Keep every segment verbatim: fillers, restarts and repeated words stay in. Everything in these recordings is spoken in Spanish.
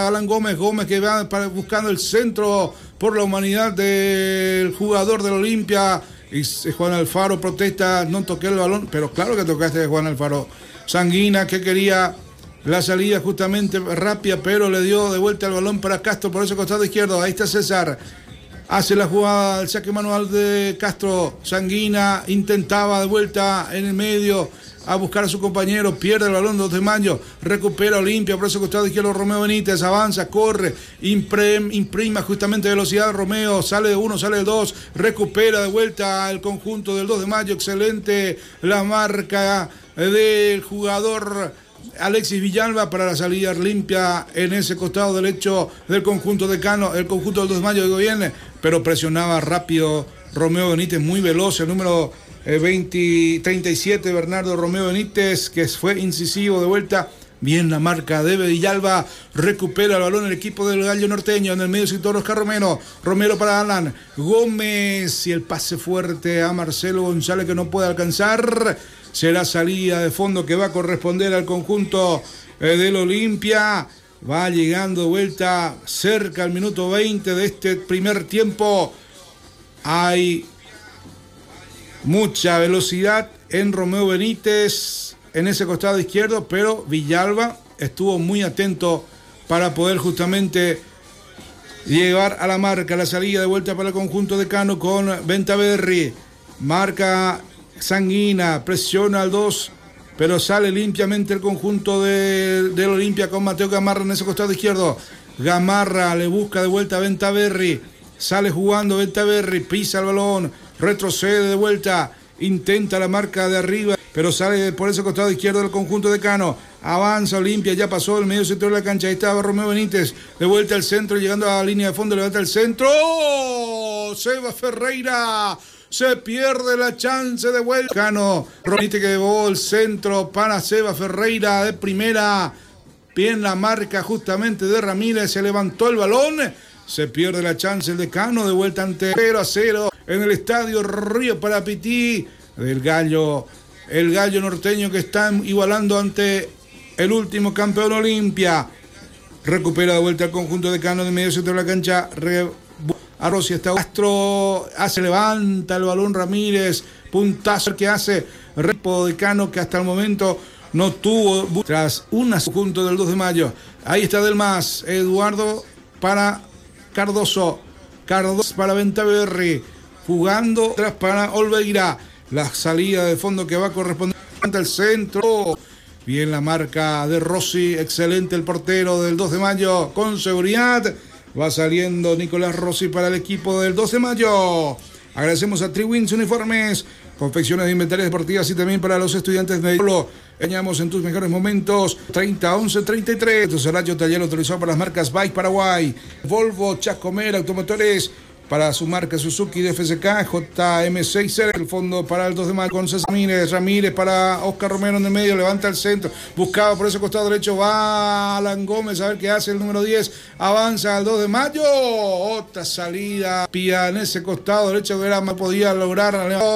Alan Gómez, Gómez que va para, buscando el centro por la humanidad del jugador del Olimpia. Y Juan Alfaro protesta, no toqué el balón, pero claro que tocaste a Juan Alfaro. Sanguina que quería la salida justamente rápida, pero le dio de vuelta el balón para Castro por ese costado izquierdo. Ahí está César. Hace la jugada, el saque manual de Castro. Sanguina intentaba de vuelta en el medio a buscar a su compañero, pierde el balón dos de mayo, recupera Olimpia por ese costado izquierdo. Romeo Benítez avanza, corre, imprim, imprima justamente velocidad. Romeo sale de uno, sale de dos, recupera de vuelta el conjunto del dos de mayo. Excelente la marca del jugador Alexis Villalba para la salida limpia en ese costado derecho del conjunto de Cano. El conjunto del dos de mayo digo bien, pero presionaba rápido Romeo Benítez, muy veloz, el número veinte, treinta y siete, Bernardo Romeo Benítez, que fue incisivo de vuelta. Bien la marca de Villalba, recupera el balón el equipo del Gallo Norteño en el medio sector. Oscar Romero, Romero para Alan Gómez y el pase fuerte a Marcelo González que no puede alcanzar. Será salida de fondo que va a corresponder al conjunto eh, del Olimpia. Va llegando de vuelta cerca al minuto veinte de este primer tiempo. Hay mucha velocidad en Romeo Benítez en ese costado izquierdo, pero Villalba estuvo muy atento para poder justamente llevar a la marca la salida de vuelta para el conjunto de Cano con Ventaverri. Marca Sanguina, presiona al dos, pero sale limpiamente el conjunto de, del Olimpia con Mateo Gamarra en ese costado izquierdo. Gamarra le busca de vuelta a Ventaverri, sale jugando Ventaverri, pisa el balón, retrocede de vuelta, intenta la marca de arriba, pero sale por ese costado izquierdo del conjunto de Cano. Avanza Olimpia, ya pasó el medio sector de la cancha. Ahí estaba Romeo Benítez, de vuelta al centro, llegando a la línea de fondo, levanta el centro. ¡Oh! Seba Ferreira, se pierde la chance de vuelta. Cano, Benítez que llevó el centro para Seba Ferreira de primera. Bien la marca justamente de Ramírez, se levantó el balón. Se pierde la chance el de Cano, de vuelta ante cero a cero en el estadio Río Parapití. El Gallo, el Gallo Norteño que está igualando ante el último campeón Olimpia. Recupera de vuelta el conjunto de Cano de medio centro de la cancha. Re, Arrocia está Castro, hace, levanta el balón Ramírez. Puntazo que hace Repo de Cano que hasta el momento no tuvo tras un conjunto del dos de mayo. Ahí está Del Mas, Eduardo para Cardoso, Cardoso para Ventaverri, jugando tras para Olveira, la salida de fondo que va a corresponder al centro. Bien la marca de Rossi, excelente el portero del dos de mayo, con seguridad va saliendo Nicolás Rossi para el equipo del dos de mayo. Agradecemos a Triwins Uniformes, confecciones de inventarios deportivas y también para los estudiantes de Polo. Añamos en tus mejores momentos, treinta, once, treinta y tres. Tu Saracho taller autorizado para las marcas Bike Paraguay, Volvo, Chascomer, Automotores, para su marca Suzuki de F S K, J M seis R, el fondo para el dos de mayo con César Ramírez, Ramírez para Oscar Romero en el medio, levanta el centro, buscaba por ese costado derecho, va Alan Gómez a ver qué hace el número diez, avanza al dos de mayo, otra salida, pía en ese costado derecho, que era más podía lograr,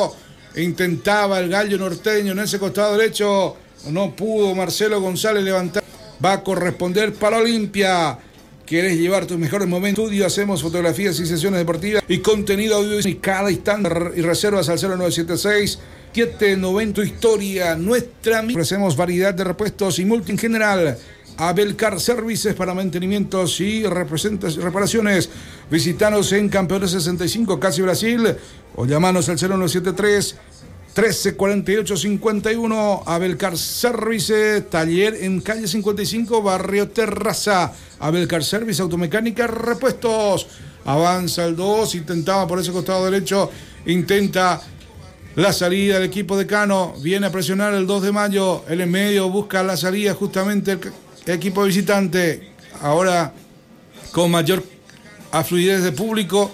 intentaba el Gallo Norteño en ese costado derecho, no pudo Marcelo González levantar, va a corresponder para Olimpia. ¿Quieres llevar tus mejores momentos? Estudio, hacemos fotografías y sesiones deportivas y contenido audiovisual cada instante y reservas al cero nueve siete seis, siete nueve cero. Tu historia, nuestra. Ofrecemos variedad de repuestos y multi en general. Abelcar Services para mantenimientos y reparaciones. Visítanos en Campeones sesenta y cinco, Casi Brasil, o llamanos al cero nueve siete tres, trece cuarenta y ocho cincuenta y uno. Abelcar Services, taller en calle cincuenta y cinco, barrio Terraza. Abelcar Service, automecánica, repuestos. Avanza el dos, intentaba por ese costado derecho, intenta la salida del equipo de Cano, viene a presionar el dos de mayo, el en medio busca la salida justamente el equipo visitante, ahora con mayor afluidez de público.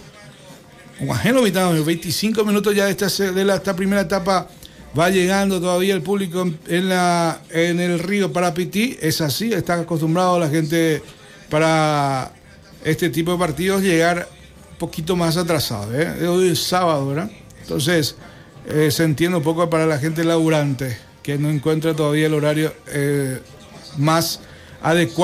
veinticinco minutos ya de esta, de la, esta primera etapa, va llegando todavía el público en, la, en el Río Parapití, es así, está acostumbrado la gente para este tipo de partidos llegar un poquito más atrasado, ¿eh? Hoy es sábado, ¿verdad? Entonces eh, se entiende un poco para la gente laburante que no encuentra todavía el horario eh, más adecuado.